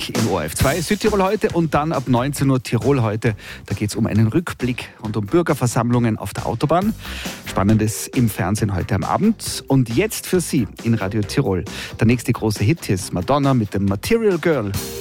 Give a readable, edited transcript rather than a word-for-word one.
Musik im ORF2 Südtirol heute und dann ab 19 Uhr Tirol heute. Da geht es um einen Rückblick und um Bürgerversammlungen auf der Autobahn. Spannendes im Fernsehen heute am Abend. Und jetzt für Sie in Radio Tirol. Der nächste große Hit ist Madonna mit dem Material Girl.